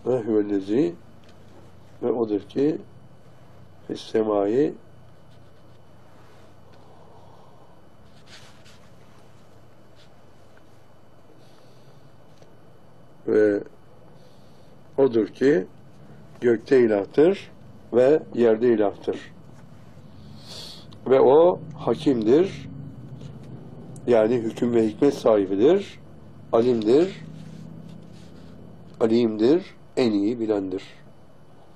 ve hüvellezi ve odur ki fissemai ve odur ki gökte ilahtır ve yerde ilahtır. Ve o hakimdir. Yani hüküm ve hikmet sahibidir. Alimdir. Alimdir. En iyi bilendir.